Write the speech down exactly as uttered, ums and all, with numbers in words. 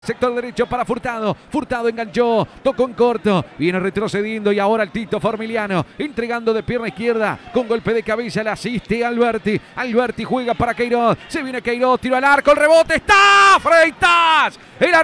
Sector derecho para Furtado, Furtado enganchó, tocó en corto, viene retrocediendo y ahora el Tito Formiliano, entregando de pierna izquierda, con golpe de cabeza le asiste a Alberti, Alberti juega para Queiroz, se viene Queiroz, tiro al arco, el rebote, está Freitas, el